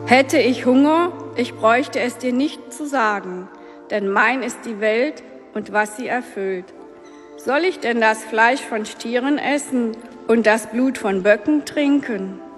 Hätte ich Hunger, ich bräuchte es dir nicht zu sagen, denn mein ist die Welt und was sie erfüllt. Soll ich denn das Fleisch von Stieren essen und das Blut von Böcken trinken?